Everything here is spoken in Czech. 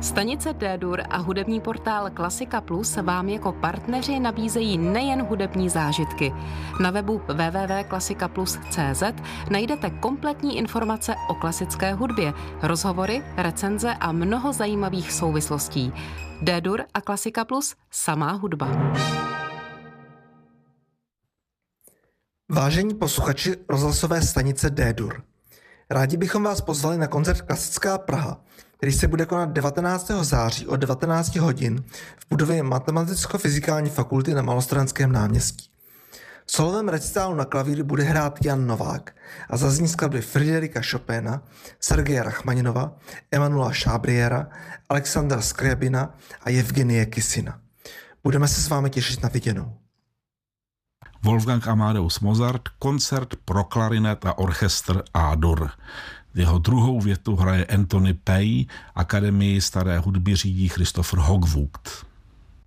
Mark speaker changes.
Speaker 1: Stanice D-Dur a hudební portál Klasika Plus vám jako partneři nabízejí nejen hudební zážitky. Na webu www.klasikaplus.cz najdete kompletní informace o klasické hudbě, rozhovory, recenze a mnoho zajímavých souvislostí. D-Dur a Klasika Plus, samá hudba.
Speaker 2: Vážení posluchači rozhlasové stanice D-Dur, rádi bychom vás pozvali na koncert Klasická Praha, který se bude konat 19. září od 19 hodin v budově Matematicko-fyzikální fakulty na Malostranském náměstí. V solovém recitálu na klavír bude hrát Jan Novák a zazní skladby Friderika Chopina, Sergeje Rachmaninova, Emanuela Chabriera, Alexandra Skriabina a Evgenie Kisina. Budeme se s vámi těšit na viděnou.
Speaker 3: Wolfgang Amadeus Mozart, koncert pro klarinet a orchestr A-dur. Jeho druhou větu hraje Anthony Pei, Akademii staré hudby řídí Christopher Hogwood.